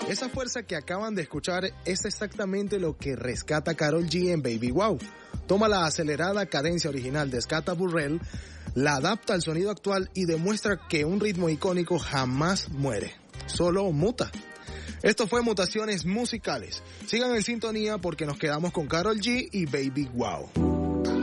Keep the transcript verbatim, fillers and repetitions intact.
Esa fuerza que acaban de escuchar es exactamente lo que rescata Karol G en Baby Wow. Toma la acelerada cadencia original de Scott Burrell, la adapta al sonido actual y demuestra que un ritmo icónico jamás muere, solo muta. Esto fue Mutaciones Musicales. Sigan en sintonía porque nos quedamos con Karol G y Baby Wow.